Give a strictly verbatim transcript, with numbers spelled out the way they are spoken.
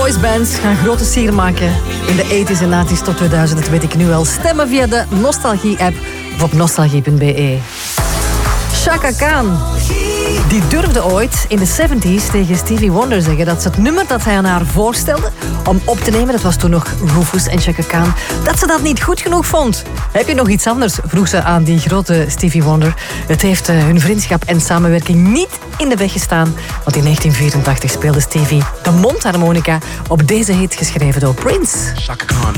boysbands gaan grote sier maken in de tachtiger en ninetigers tot tweeduizend, dat weet ik nu al. Stemmen via de Nostalgie-app of op nostalgie punt b e. Chaka Khan, die durfde ooit in de zeventigers tegen Stevie Wonder zeggen dat ze het nummer dat hij aan haar voorstelde om op te nemen, dat was toen nog Rufus en Chaka Khan, dat ze dat niet goed genoeg vond. Heb je nog iets anders? Vroeg ze aan die grote Stevie Wonder. Het heeft uh, hun vriendschap en samenwerking niet in de weg gestaan, want in negentien vierentachtig speelde Stevie de mondharmonica op deze hit geschreven door Prince. Chaka Khan.